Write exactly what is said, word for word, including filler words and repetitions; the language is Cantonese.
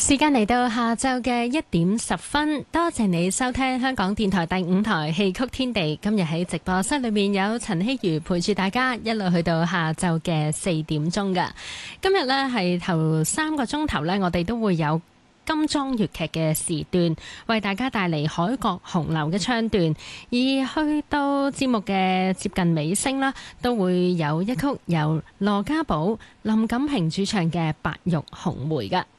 時間嚟到下晝嘅一點十分，多謝你收聽香港電台第五台戲曲天地。今日喺直播室裏面有陳希如陪住大家，一路去到下晝嘅四點鐘㗎。今日呢係頭三個鐘頭呢，我哋都會有金莊粵劇嘅時段，為大家帶嚟海角紅樓嘅唱段，而去到節目嘅接近尾聲啦，都會有一曲由羅家寶、林錦平主唱嘅《白玉紅梅》㗎。